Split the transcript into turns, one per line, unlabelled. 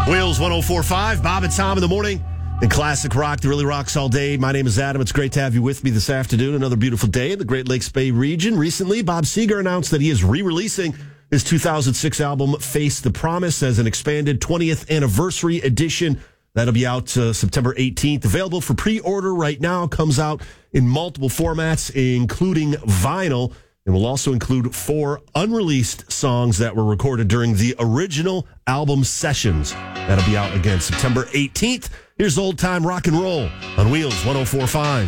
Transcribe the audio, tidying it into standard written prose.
Wheels 104.5, Bob and Tom in the morning. And classic rock that really rocks all day. My name is Adam. It's great to have you with me this afternoon. Another beautiful day in the Great Lakes Bay region. Recently, Bob Seger announced that he is re-releasing his 2006 album, Face the Promise, as an expanded 20th anniversary edition. That'll be out September 18th. Available for pre-order right now. Comes out in multiple formats, including vinyl. And will also include 4 unreleased songs that were recorded during the original album sessions. That'll be out again September 18th. Here's old time rock and roll on Wheels 104.5.